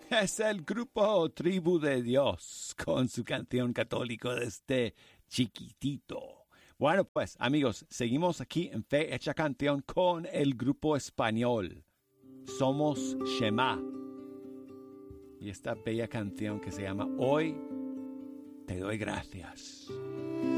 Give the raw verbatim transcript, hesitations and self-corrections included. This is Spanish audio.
Es el grupo Tribu de Dios con su canción católico desde chiquitito. Bueno, pues amigos, seguimos aquí en Fe Hecha Canción con el grupo español. Somos Shema. Y esta bella canción que se llama Hoy te doy gracias.